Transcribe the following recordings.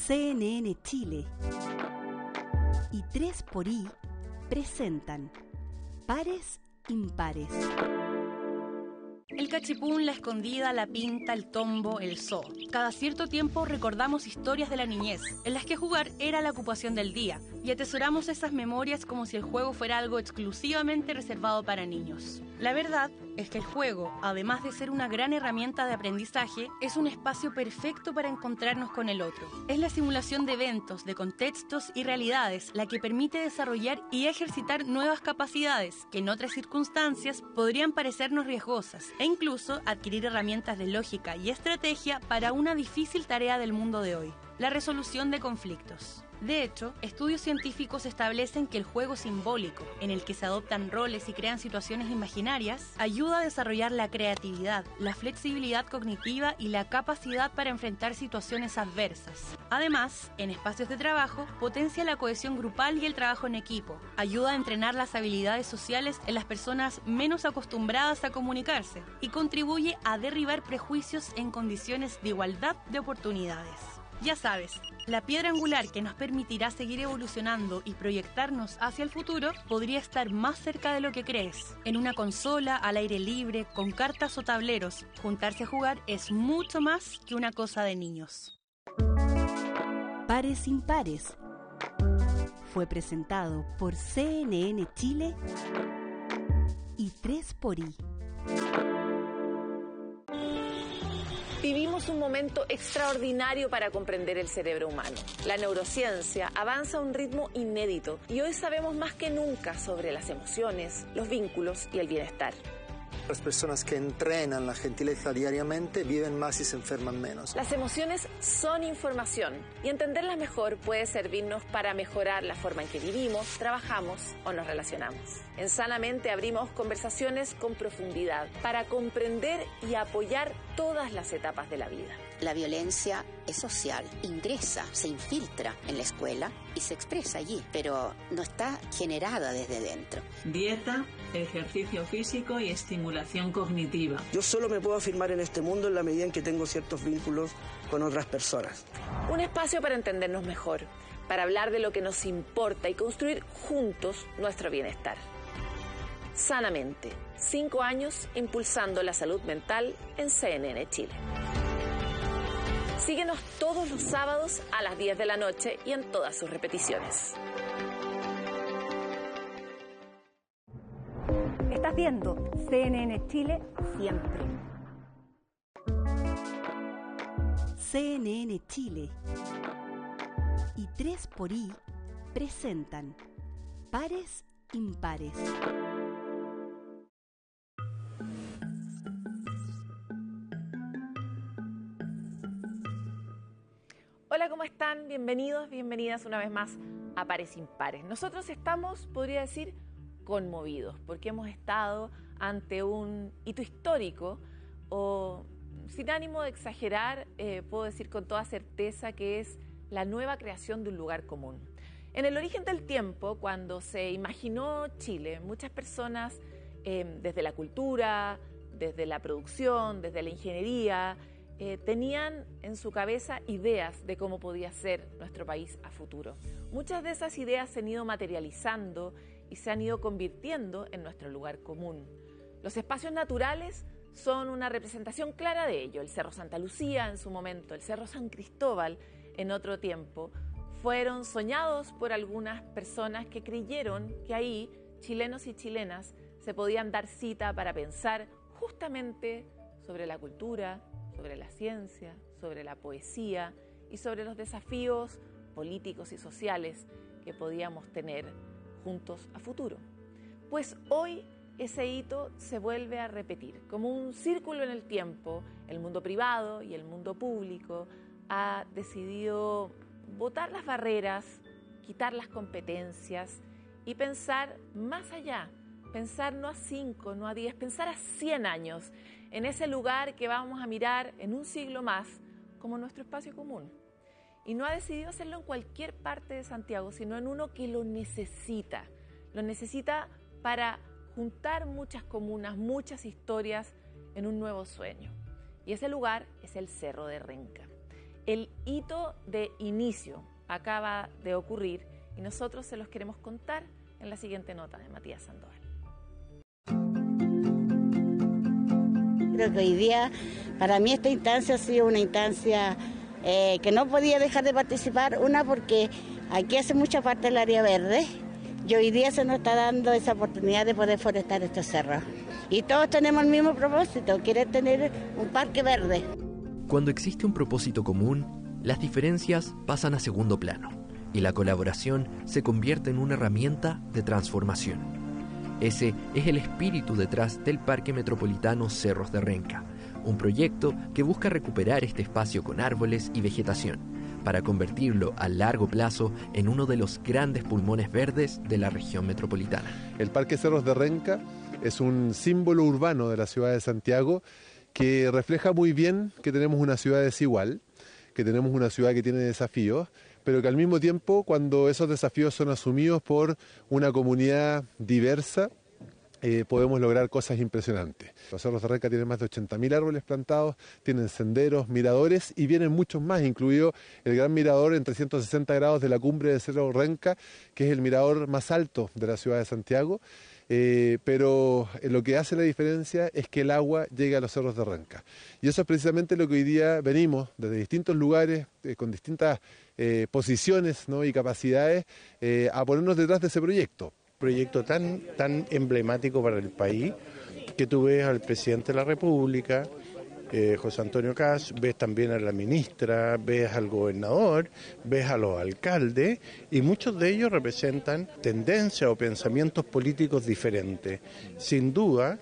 CNN Chile y 3xI presentan Pares Impares. El cachipún, la escondida, la pinta, el tombo, el zoo. Cada cierto tiempo recordamos historias de la niñez, en las que jugar era la ocupación del día, y atesoramos esas memorias como si el juego fuera algo exclusivamente reservado para niños. La verdad es que el juego, además de ser una gran herramienta de aprendizaje, es un espacio perfecto para encontrarnos con el otro. Es la simulación de eventos, de contextos y realidades la que permite desarrollar y ejercitar nuevas capacidades que en otras circunstancias podrían parecernos riesgosas, e incluso adquirir herramientas de lógica y estrategia para una difícil tarea del mundo de hoy: la resolución de conflictos. De hecho, estudios científicos establecen que el juego simbólico, en el que se adoptan roles y crean situaciones imaginarias, ayuda a desarrollar la creatividad, la flexibilidad cognitiva y la capacidad para enfrentar situaciones adversas. Además, en espacios de trabajo, potencia la cohesión grupal y el trabajo en equipo, ayuda a entrenar las habilidades sociales en las personas menos acostumbradas a comunicarse y contribuye a derribar prejuicios en condiciones de igualdad de oportunidades. Ya sabes, la piedra angular que nos permitirá seguir evolucionando y proyectarnos hacia el futuro podría estar más cerca de lo que crees. En una consola, al aire libre, con cartas o tableros, juntarse a jugar es mucho más que una cosa de niños. Pares Impares fue presentado por CNN Chile y 3xI. Vivimos un momento extraordinario para comprender el cerebro humano. La neurociencia avanza a un ritmo inédito y hoy sabemos más que nunca sobre las emociones, los vínculos y el bienestar. Las personas que entrenan la gentileza diariamente viven más y se enferman menos. Las emociones son información y entenderlas mejor puede servirnos para mejorar la forma en que vivimos, trabajamos o nos relacionamos. En Sanamente abrimos conversaciones con profundidad para comprender y apoyar todas las etapas de la vida. La violencia es social, ingresa, se infiltra en la escuela y se expresa allí, pero no está generada desde dentro. Dieta, ejercicio físico y estimulación cognitiva. Yo solo me puedo afirmar en este mundo en la medida en que tengo ciertos vínculos con otras personas. Un espacio para entendernos mejor, para hablar de lo que nos importa y construir juntos nuestro bienestar. Sanamente, 5 años impulsando la salud mental en CNN Chile. Síguenos todos los sábados a las 10 de la noche y en todas sus repeticiones. Estás viendo CNN Chile siempre. CNN Chile y 3xI presentan Pares Impares. Hola, ¿cómo están? Bienvenidos, bienvenidas una vez más a Pares Impares. Nosotros estamos, podría decir, conmovidos, porque hemos estado ante un hito histórico, o sin ánimo de exagerar, puedo decir con toda certeza que es la nueva creación de un lugar común. En el origen del tiempo, cuando se imaginó Chile, muchas personas, desde la cultura, desde la producción, desde la ingeniería, tenían en su cabeza ideas de cómo podía ser nuestro país a futuro. Muchas de esas ideas se han ido materializando y se han ido convirtiendo en nuestro lugar común. Los espacios naturales son una representación clara de ello. El Cerro Santa Lucía en su momento, el Cerro San Cristóbal en otro tiempo, fueron soñados por algunas personas que creyeron que ahí chilenos y chilenas se podían dar cita para pensar justamente sobre la cultura, sobre la ciencia, sobre la poesía y sobre los desafíos políticos y sociales que podíamos tener juntos a futuro. Pues hoy ese hito se vuelve a repetir. Como un círculo en el tiempo, el mundo privado y el mundo público ha decidido botar las barreras, quitar las competencias y pensar más allá, pensar no a 5, no a 10, pensar a 100 años, en ese lugar que vamos a mirar en un siglo más como nuestro espacio común. Y no ha decidido hacerlo en cualquier parte de Santiago, sino en uno que lo necesita para juntar muchas comunas, muchas historias en un nuevo sueño. Y ese lugar es el Cerro de Renca. El hito de inicio acaba de ocurrir y nosotros se los queremos contar en la siguiente nota de Matías Sandoval. Creo que hoy día, para mí esta instancia ha sido una instancia que no podía dejar de participar, una porque aquí hace mucha parte del área verde y hoy día se nos está dando esa oportunidad de poder forestar estos cerros. Y todos tenemos el mismo propósito, querer tener un parque verde. Cuando existe un propósito común, las diferencias pasan a segundo plano y la colaboración se convierte en una herramienta de transformación. Ese es el espíritu detrás del Parque Metropolitano Cerros de Renca, un proyecto que busca recuperar este espacio con árboles y vegetación para convertirlo a largo plazo en uno de los grandes pulmones verdes de la región metropolitana. El Parque Cerros de Renca es un símbolo urbano de la ciudad de Santiago que refleja muy bien que tenemos una ciudad desigual, que tenemos una ciudad que tiene desafíos, pero que al mismo tiempo, cuando esos desafíos son asumidos por una comunidad diversa, podemos lograr cosas impresionantes. Los Cerros de Renca tienen más de 80.000 árboles plantados, tienen senderos, miradores y vienen muchos más, incluido el gran mirador en 360 grados de la cumbre de Cerro Renca, que es el mirador más alto de la ciudad de Santiago. Pero lo que hace la diferencia es que el agua llega a los Cerros de Renca. Y eso es precisamente lo que hoy día venimos desde distintos lugares, con distintas posiciones, ¿no?, y capacidades, a ponernos detrás de ese proyecto. Proyecto tan emblemático para el país, que tú ves al presidente de la República, José Antonio Kast, ves también a la ministra, ves al gobernador, ves a los alcaldes, y muchos de ellos representan tendencias o pensamientos políticos diferentes. Sin duda,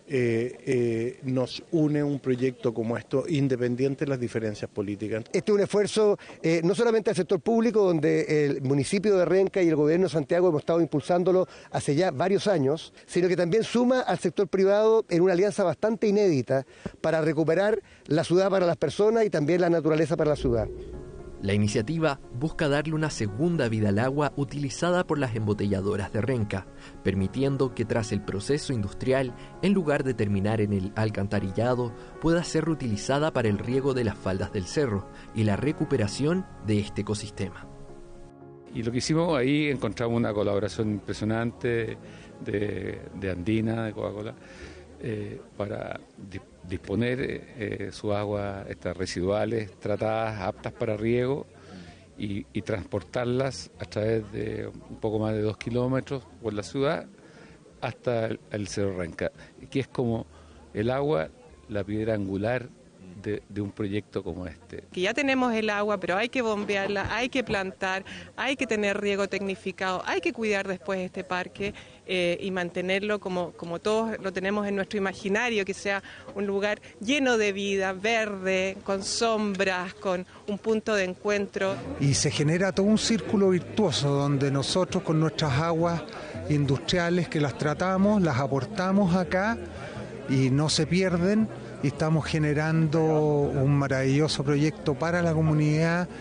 nos une un proyecto como esto, independiente de las diferencias políticas. Este es un esfuerzo no solamente del sector público, donde el municipio de Renca y el gobierno de Santiago hemos estado impulsándolo hace ya varios años, sino que también suma al sector privado en una alianza bastante inédita para recuperar la ciudad para las personas y también la naturaleza para la ciudad. La iniciativa busca darle una segunda vida al agua utilizada por las embotelladoras de Renca, permitiendo que tras el proceso industrial, en lugar de terminar en el alcantarillado, pueda ser reutilizada para el riego de las faldas del cerro y la recuperación de este ecosistema. Y lo que hicimos ahí, encontramos una colaboración impresionante de Andina, de Coca-Cola, para disponer sus aguas residuales tratadas, aptas para riego, y transportarlas a través de un poco más de 2 kilómetros por la ciudad hasta el Cerro Renca, que es como el agua, la piedra angular de un proyecto como este. Que ya tenemos el agua, pero hay que bombearla, hay que plantar, hay que tener riego tecnificado, hay que cuidar después este parque y mantenerlo como todos lo tenemos en nuestro imaginario, que sea un lugar lleno de vida, verde, con sombras, con un punto de encuentro. Y se genera todo un círculo virtuoso donde nosotros con nuestras aguas industriales que las tratamos, las aportamos acá y no se pierden, y estamos generando un maravilloso proyecto para la comunidad,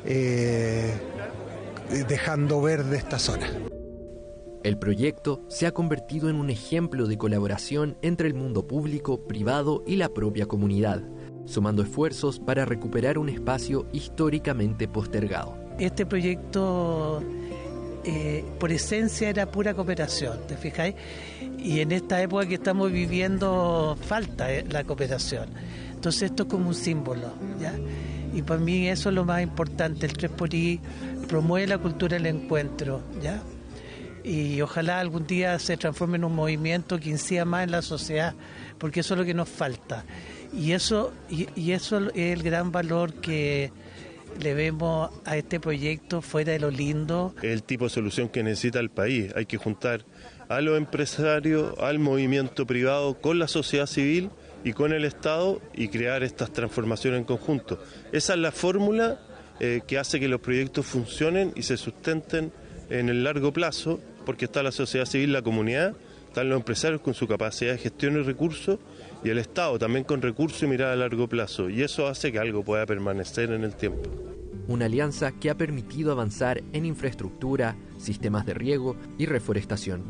dejando verde esta zona. El proyecto se ha convertido en un ejemplo de colaboración entre el mundo público, privado y la propia comunidad, sumando esfuerzos para recuperar un espacio históricamente postergado. Este proyecto por esencia era pura cooperación, ¿te fijáis? Y en esta época que estamos viviendo falta la cooperación. Entonces esto es como un símbolo, ¿ya? Y para mí eso es lo más importante. El 3xI promueve la cultura del encuentro, ¿ya? Y ojalá algún día se transforme en un movimiento que incida más en la sociedad, porque eso es lo que nos falta. Y eso es el gran valor que le vemos a este proyecto, fuera de lo lindo. El tipo de solución que necesita el país. Hay que juntar a los empresarios, al movimiento privado, con la sociedad civil y con el Estado, y crear estas transformaciones en conjunto. Esa es la fórmula que hace que los proyectos funcionen y se sustenten en el largo plazo, porque está la sociedad civil, la comunidad, están los empresarios con su capacidad de gestión y recursos, y el Estado también con recursos y mirada a largo plazo, y eso hace que algo pueda permanecer en el tiempo. Una alianza que ha permitido avanzar en infraestructura, sistemas de riego y reforestación,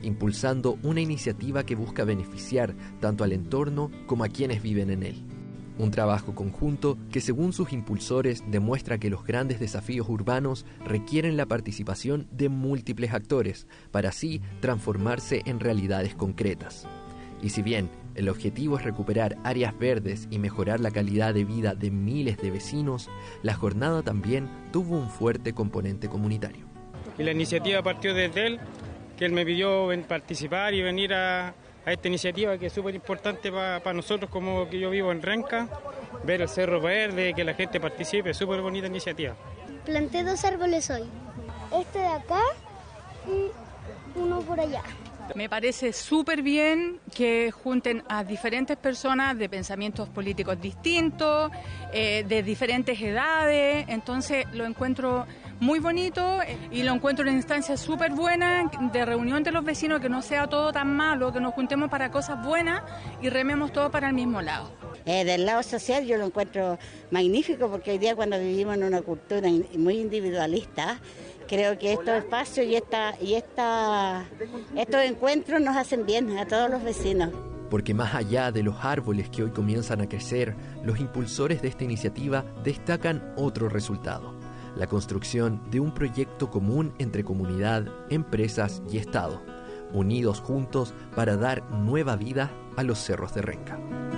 impulsando una iniciativa que busca beneficiar tanto al entorno como a quienes viven en él. Un trabajo conjunto que, según sus impulsores, demuestra que los grandes desafíos urbanos requieren la participación de múltiples actores para así transformarse en realidades concretas. Y si bien el objetivo es recuperar áreas verdes y mejorar la calidad de vida de miles de vecinos, la jornada también tuvo un fuerte componente comunitario. Y la iniciativa partió desde él, que él me pidió participar y venir a esta iniciativa que es súper importante para nosotros, como que yo vivo en Renca, ver el Cerro Verde, que la gente participe, súper bonita iniciativa. Planté 2 árboles hoy, este de acá y uno por allá. Me parece súper bien que junten a diferentes personas de pensamientos políticos distintos, de diferentes edades, entonces lo encuentro muy bonito y lo encuentro una instancia súper buena de reunión de los vecinos, que no sea todo tan malo, que nos juntemos para cosas buenas y rememos todo para el mismo lado. Del lado social yo lo encuentro magnífico, porque hoy día, cuando vivimos en una cultura muy individualista, creo que estos espacios y estos encuentros nos hacen bien a todos los vecinos. Porque más allá de los árboles que hoy comienzan a crecer, los impulsores de esta iniciativa destacan otro resultado: la construcción de un proyecto común entre comunidad, empresas y Estado, unidos juntos para dar nueva vida a los cerros de Renca.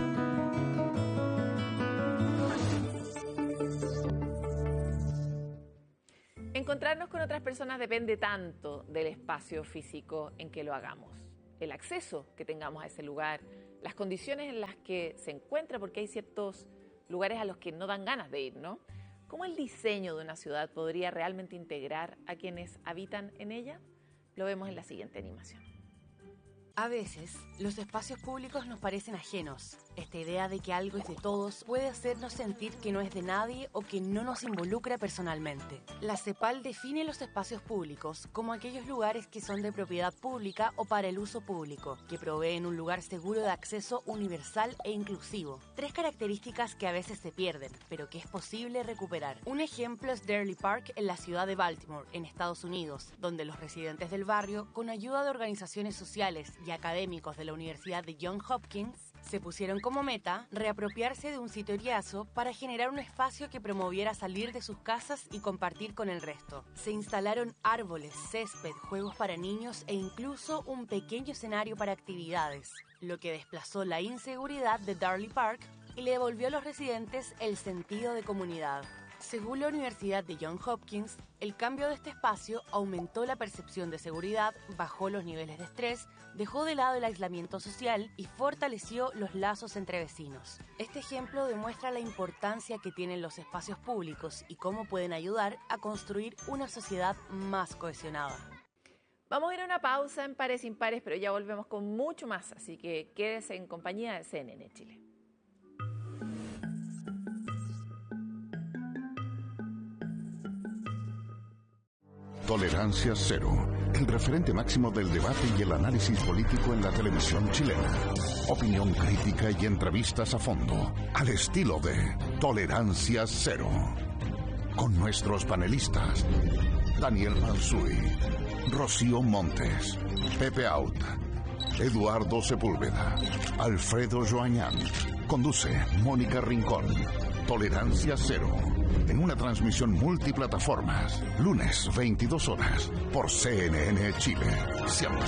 Encontrarnos con otras personas depende tanto del espacio físico en que lo hagamos, el acceso que tengamos a ese lugar, las condiciones en las que se encuentra, porque hay ciertos lugares a los que no dan ganas de ir, ¿no? ¿Cómo el diseño de una ciudad podría realmente integrar a quienes habitan en ella? Lo vemos en la siguiente animación. A veces, los espacios públicos nos parecen ajenos. Esta idea de que algo es de todos puede hacernos sentir que no es de nadie o que no nos involucra personalmente. La CEPAL define los espacios públicos como aquellos lugares que son de propiedad pública o para el uso público, que proveen un lugar seguro de acceso universal e inclusivo. 3 características que a veces se pierden, pero que es posible recuperar. Un ejemplo es Dearly Park en la ciudad de Baltimore, en Estados Unidos, donde los residentes del barrio, con ayuda de organizaciones sociales y académicos de la Universidad de Johns Hopkins, se pusieron como meta reapropiarse de un sitioriazo para generar un espacio que promoviera salir de sus casas y compartir con el resto. Se instalaron árboles, césped, juegos para niños e incluso un pequeño escenario para actividades, lo que desplazó la inseguridad de Dearly Park y le devolvió a los residentes el sentido de comunidad. Según la Universidad de Johns Hopkins, el cambio de este espacio aumentó la percepción de seguridad, bajó los niveles de estrés, dejó de lado el aislamiento social y fortaleció los lazos entre vecinos. Este ejemplo demuestra la importancia que tienen los espacios públicos y cómo pueden ayudar a construir una sociedad más cohesionada. Vamos a ir a una pausa en Pares Impares, pero ya volvemos con mucho más, así que quédese en compañía de CNN Chile. Tolerancia Cero, el referente máximo del debate y el análisis político en la televisión chilena. Opinión crítica y entrevistas a fondo, al estilo de Tolerancia Cero. Con nuestros panelistas: Daniel Mansui, Rocío Montes, Pepe Out, Eduardo Sepúlveda, Alfredo Joañán. Conduce Mónica Rincón. Tolerancia Cero, en una transmisión multiplataformas, lunes 22 horas, por CNN Chile, siempre.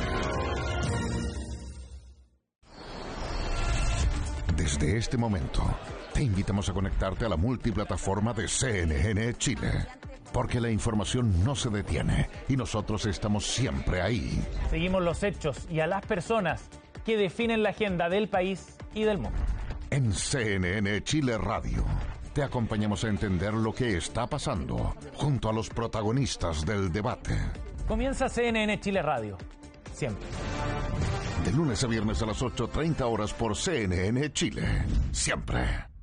Desde este momento, te invitamos a conectarte a la multiplataforma de CNN Chile, porque la información no se detiene y nosotros estamos siempre ahí. Seguimos los hechos y a las personas que definen la agenda del país y del mundo. En CNN Chile Radio, te acompañamos a entender lo que está pasando junto a los protagonistas del debate. Comienza CNN Chile Radio, siempre. De lunes a viernes a las 8:30 horas por CNN Chile, siempre.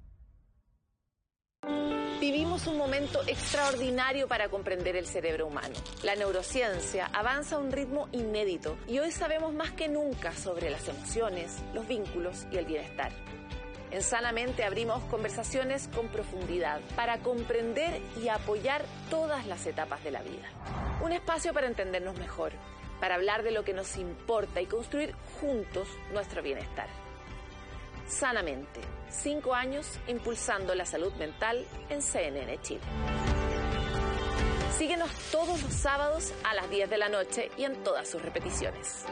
Vivimos un momento extraordinario para comprender el cerebro humano. La neurociencia avanza a un ritmo inédito y hoy sabemos más que nunca sobre las emociones, los vínculos y el bienestar. En Sanamente abrimos conversaciones con profundidad para comprender y apoyar todas las etapas de la vida. Un espacio para entendernos mejor, para hablar de lo que nos importa y construir juntos nuestro bienestar. Sanamente. 5 años impulsando la salud mental en CNN Chile. Síguenos todos los sábados a las 10 de la noche y en todas sus repeticiones.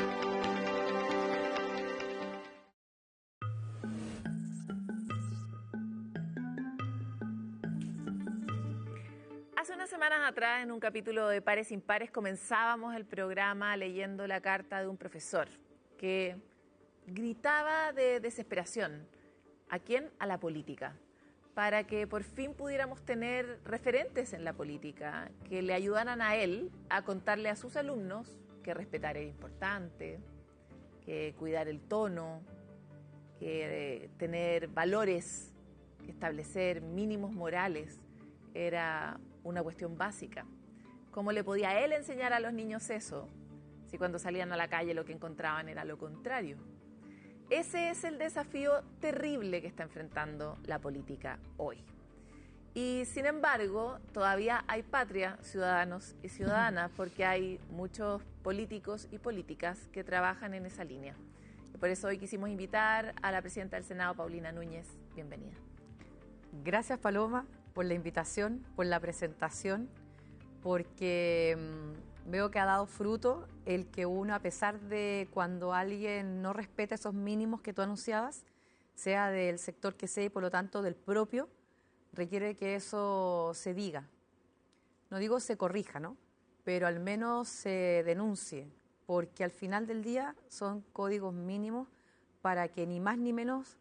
Hace unas semanas atrás, en un capítulo de Pares Impares, comenzábamos el programa leyendo la carta de un profesor que gritaba de desesperación. ¿A quién? A la política. Para que por fin pudiéramos tener referentes en la política que le ayudaran a él a contarle a sus alumnos que respetar era importante, que cuidar el tono, que tener valores, que establecer mínimos morales era una cuestión básica. ¿Cómo le podía él enseñar a los niños eso si cuando salían a la calle lo que encontraban era lo contrario? Ese es el desafío terrible que está enfrentando la política hoy. Y sin embargo, todavía hay patria, ciudadanos y ciudadanas, porque hay muchos políticos y políticas que trabajan en esa línea. Y por eso hoy quisimos invitar a la presidenta del Senado, Paulina Núñez. Bienvenida. Gracias, Paloma, por la invitación, por la presentación, porque veo que ha dado fruto el que uno, a pesar de cuando alguien no respeta esos mínimos que tú anunciabas, sea del sector que sea y por lo tanto del propio, requiere que eso se diga. No digo se corrija, ¿no? Pero al menos se denuncie, porque al final del día son códigos mínimos para que ni más ni menos